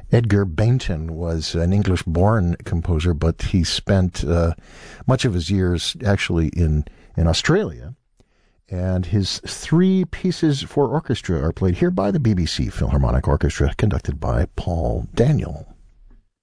Edgar Bainton was an English-born composer, but he spent much of his years actually in Australia. And his 3 pieces for orchestra are played here by the BBC Philharmonic Orchestra, conducted by Paul Daniel.